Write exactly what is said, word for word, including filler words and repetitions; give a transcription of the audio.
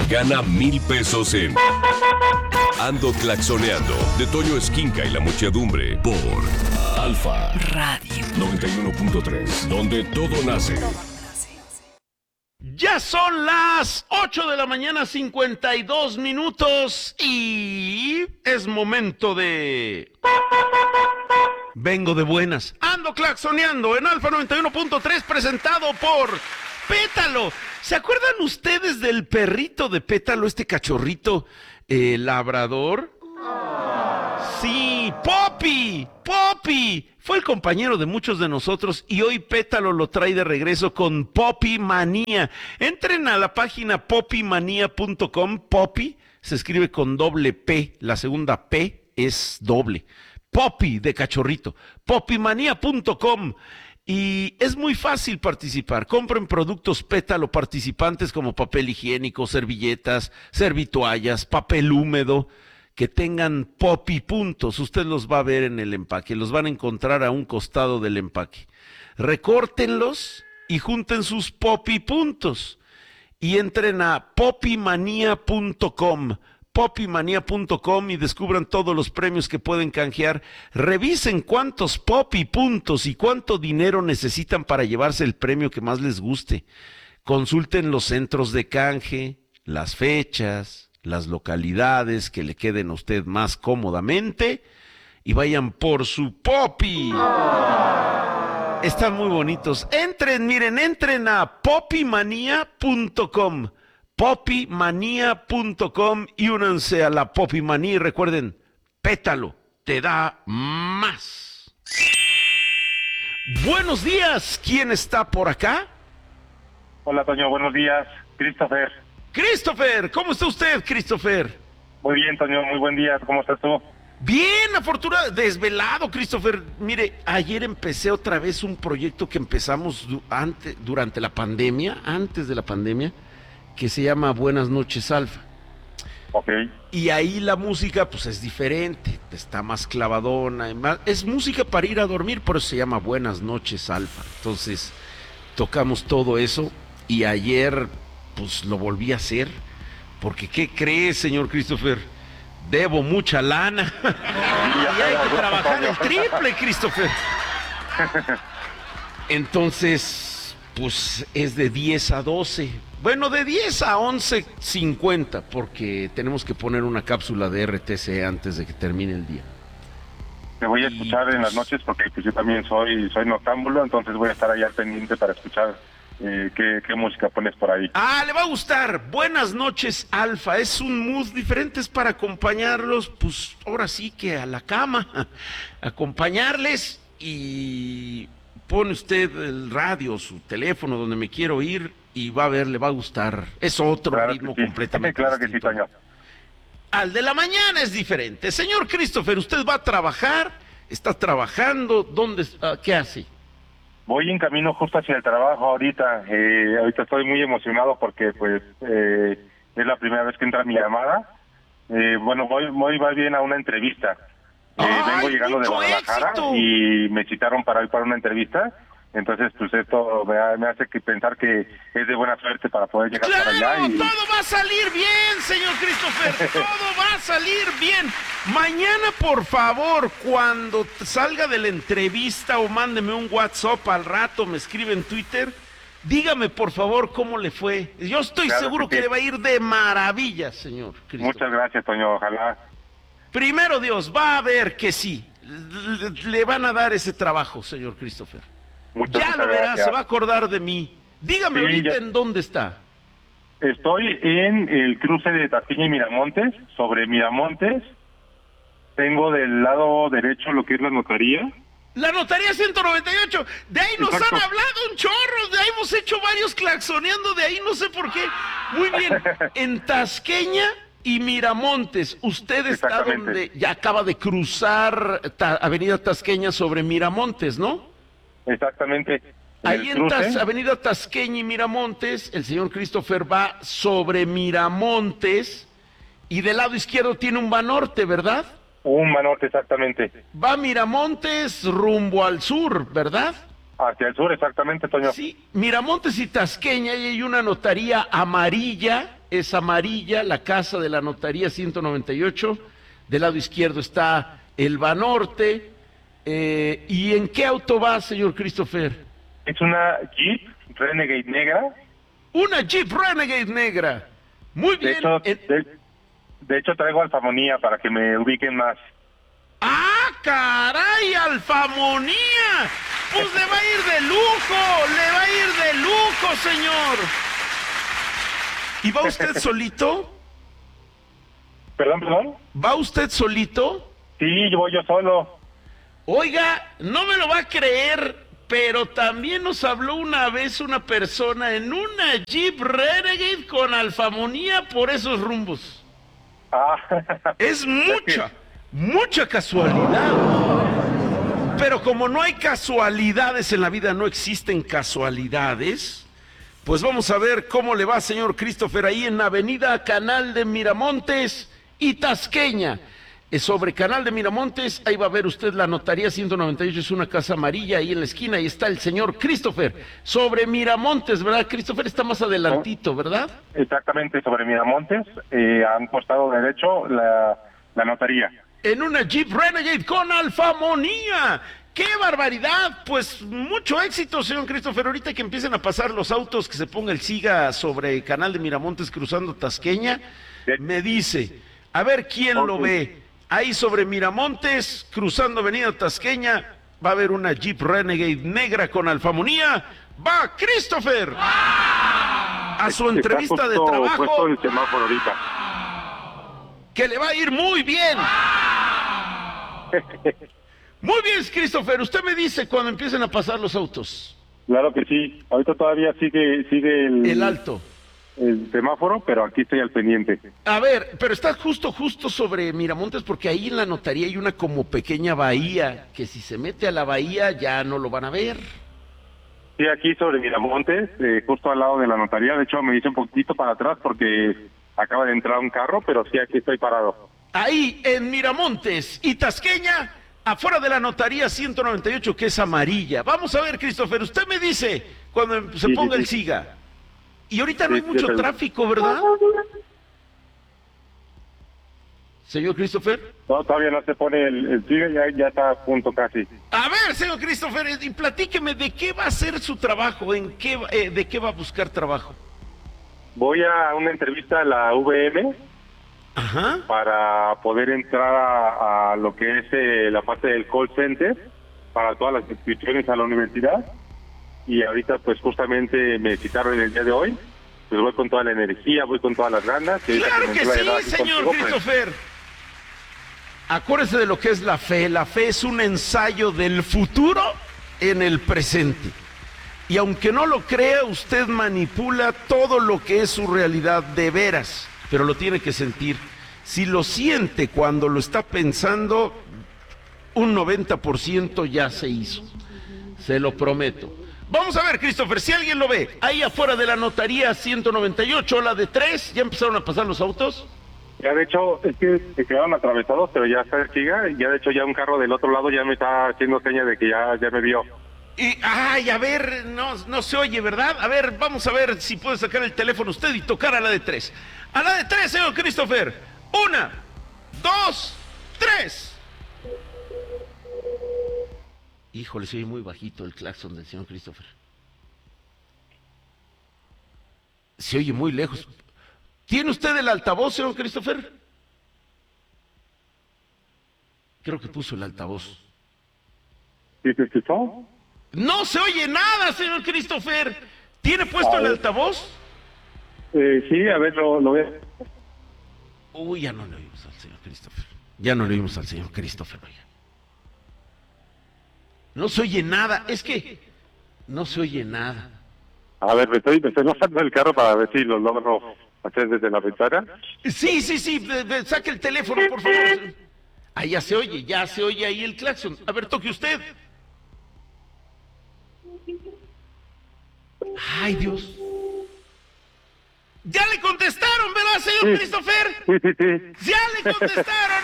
Gana mil pesos en Ando Claxoneando, de Toño Esquinca y la Muchedumbre, por Alfa Radio noventa y uno punto tres, donde todo nace. Ya son las ocho de la mañana, cincuenta y dos minutos, y es momento de... Vengo de buenas. Ando Claxoneando en Alfa noventa y uno punto tres, presentado por Pétalo. ¿Se acuerdan ustedes del perrito de Pétalo, este cachorrito eh, labrador? Sí, Poppy, Poppy. Fue el compañero de muchos de nosotros y hoy Pétalo lo trae de regreso con Poppy Manía. Entren a la página poppy manía punto com. Poppy se escribe con doble P, la segunda P es doble. Poppy de cachorrito, poppy manía punto com. Y es muy fácil participar. Compren productos Pétalo participantes como papel higiénico, servilletas, servitoallas, papel húmedo, que tengan Poppy puntos. Usted los va a ver en el empaque, los van a encontrar a un costado del empaque. Recórtenlos y junten sus Poppy puntos y entren a poppy manía punto com. poppy manía punto com y descubran todos los premios que pueden canjear. Revisen cuántos Poppy puntos y cuánto dinero necesitan para llevarse el premio que más les guste. Consulten los centros de canje, las fechas, las localidades que le queden a usted más cómodamente y vayan por su Poppy. Están muy bonitos. Entren, miren, entren a poppy manía punto com. poppy manía punto com y únanse a la Poppy Manía y recuerden, Pétalo te da más. Buenos días, ¿quién está por acá? Hola, Toño, buenos días, Christopher. Christopher, ¿cómo está usted, Christopher? Muy bien, Toño, muy buen día, ¿cómo estás tú? Bien, afortunado, desvelado, Christopher. Mire, ayer empecé otra vez un proyecto que empezamos du- ante, durante la pandemia, antes de la pandemia, que se llama Buenas Noches Alfa. Ok. Y ahí la música pues es diferente, está más clavadona, más, es música para ir a dormir, por eso se llama Buenas Noches Alfa. Entonces tocamos todo eso y ayer pues lo volví a hacer, porque ¿qué crees, señor Christopher? Debo mucha lana y hay que trabajar el triple, Christopher. Entonces pues es de diez a doce. Bueno, de diez a once cincuenta, porque tenemos que poner una cápsula de R T C antes de que termine el día. Te voy a escuchar en las noches porque pues, yo también soy soy noctámbulo, entonces voy a estar allá al pendiente para escuchar eh, qué, qué música pones por ahí. Ah, le va a gustar. Buenas Noches Alfa. Es un mood diferente, es para acompañarlos, pues ahora sí que a la cama. Acompañarles y pone usted el radio, su teléfono, donde me quiero ir y va a ver, le va a gustar. Es otro Claro ritmo que sí. completamente Claro que sí, distinto. Toño. Al de la mañana es diferente. Señor Christopher, ¿usted va a trabajar? ¿Está trabajando? ¿Dónde? Uh, ¿Qué hace? Voy en camino justo hacia el trabajo ahorita. Eh, ahorita estoy muy emocionado porque pues eh, es la primera vez que entra mi llamada. Eh, bueno, voy, voy más bien a una entrevista. Eh, ¡Ay, vengo llegando de mucho Guadalajara éxito! y me citaron para ir para una entrevista. Entonces, pues esto me, ha- me hace que pensar que es de buena suerte para poder llegar para allá. ¡Claro! Y... Todo va a salir bien, señor Christopher. Todo va a salir bien. Mañana, por favor, cuando t- salga de la entrevista o mándeme un WhatsApp al rato, me escribe en Twitter, dígame, por favor, cómo le fue. Yo estoy Claro seguro que que sí. le va a ir de maravilla, señor Christopher. Muchas gracias, Toño. Ojalá. Primero Dios, va a ver que sí. Le, le van a dar ese trabajo, señor Christopher. Muchas, Ya muchas lo verá, gracias. se va a acordar de mí. Dígame Sí, ahorita ya. en dónde está. Estoy en el cruce de Tasqueña y Miramontes. Sobre Miramontes tengo del lado derecho lo que es la notaría. La notaría ciento noventa y ocho, de ahí nos Exacto. han hablado un chorro, de ahí hemos hecho varios claxoneando, de ahí no sé por qué. Muy bien, en Tasqueña y Miramontes, usted está Exactamente. donde ya acaba de cruzar ta- Avenida Tasqueña sobre Miramontes, ¿no? Exactamente. En Ahí el en Tas- cruce. Avenida Tasqueña y Miramontes, el señor Christopher va sobre Miramontes y del lado izquierdo tiene un Banorte, ¿verdad? Un Banorte, exactamente. Va a Miramontes rumbo al sur, ¿verdad? Hacia el sur, exactamente, Toño. Sí, Miramontes y Tasqueña, y hay una notaría amarilla es amarilla, la casa de la notaría ciento noventa y ocho. Del lado izquierdo está el Banorte. Eh, ¿Y en qué auto va, señor Christopher? Es una Jeep Renegade negra. Una Jeep Renegade negra. Muy bien. De hecho, en... de, de hecho traigo alfamonía para que me ubiquen más. ¡Ah, caray, alfamonía! Pues le va a ir de lujo, le va a ir de lujo, señor. ¿Y va usted solito? ¿Perdón, perdón? ¿Va usted solito? Sí, yo voy yo solo. Oiga, no me lo va a creer, pero también nos habló una vez una persona en una Jeep Renegade con alfamonía por esos rumbos. Ah. Es mucha, mucha casualidad. Pero como no hay casualidades en la vida, no existen casualidades, pues vamos a ver cómo le va, señor Christopher, ahí en Avenida Canal de Miramontes y Tasqueña. Es sobre Canal de Miramontes, ahí va a ver usted la notaría ciento noventa y ocho, es una casa amarilla ahí en la esquina, ahí está el señor Christopher. Sobre Miramontes, ¿verdad? Christopher está más adelantito, ¿verdad? Exactamente, sobre Miramontes, eh, a un costado derecho, la, la notaría. En una Jeep Renegade con alfamonía. ¡Qué barbaridad! Pues mucho éxito, señor Christopher. Ahorita que empiecen a pasar los autos, que se ponga el SIGA sobre Canal de Miramontes cruzando Tasqueña, me dice, a ver quién okay. lo ve. Ahí sobre Miramontes, cruzando Avenida Tasqueña, va a haber una Jeep Renegade negra con alfamonía. ¡Va Christopher! A su entrevista Está de justo, trabajo. puesto el semáforo ahorita. Que le va a ir muy bien. Muy bien, Christopher. Usted me dice cuando empiecen a pasar los autos. Claro que sí. Ahorita todavía sigue sigue el, el alto. El semáforo, pero aquí estoy al pendiente. A ver, pero está justo, justo sobre Miramontes, porque ahí en la notaría hay una como pequeña bahía, que si se mete a la bahía ya no lo van a ver. Sí, aquí sobre Miramontes, eh, justo al lado de la notaría. De hecho, me hice un poquito para atrás porque acaba de entrar un carro, pero sí, aquí estoy parado. Ahí en Miramontes y Tasqueña, afuera de la notaría ciento noventa y ocho, que es amarilla. Vamos a ver, Christopher, usted me dice cuando se sí, ponga sí, el sí. SIGA. Y ahorita no sí, hay mucho sí, tráfico, ¿verdad? Señor Christopher. No, todavía no se pone el, el SIGA, ya, ya está a punto casi. A ver, señor Christopher, y platíqueme de qué va a ser su trabajo, en qué, eh, de qué va a buscar trabajo. Voy a una entrevista a la V M. Ajá. Para poder entrar a, a lo que es eh, la parte del call center para todas las inscripciones a la universidad. Y ahorita pues justamente me citaron el día de hoy, pues voy con toda la energía, voy con todas las ganas. Claro que sí, señor contigo, Christopher. Pues... Acuérdese de lo que es la fe. La fe es un ensayo del futuro en el presente. Y aunque no lo crea, usted manipula todo lo que es su realidad de veras, pero lo tiene que sentir. Si lo siente cuando lo está pensando, un noventa por ciento ya se hizo. Se lo prometo. Vamos a ver, Christopher, si alguien lo ve, ahí afuera de la notaría ciento noventa y ocho, la de tres, ¿ya empezaron a pasar los autos? Ya de hecho, es que se quedaron atravesados, pero ya está el SIGA, y ya de hecho ya un carro del otro lado ya me está haciendo señas de que ya, ya me vio. Y, ay, a ver, no, no se oye, ¿verdad? A ver, vamos a ver si puede sacar el teléfono usted y tocar a la de tres. A la de tres, señor Christopher. Una, dos, tres. Híjole, se oye muy bajito el claxon del señor Christopher. Se oye muy lejos. ¿Tiene usted el altavoz, señor Christopher? Creo que puso el altavoz. ¿Sí se escuchó? No se oye nada, señor Christopher. ¿Tiene puesto el altavoz? Eh, sí, a ver, lo, lo veo. Uy, ya no le oímos al señor Christopher. Ya no le oímos al señor Christopher, oiga. No se oye nada, es que no se oye nada. A ver, me estoy, me estoy bajando del carro para ver si lo logro hacer desde la ventana. Sí, sí, sí, de, de, saque el teléfono, por favor. Ahí ya se oye, ya se oye ahí el claxon. A ver, toque usted. Ay, Dios. Ya le contestaron, ¿verdad, señor Sí. Christopher? Sí, sí, sí. ¡Ya le contestaron!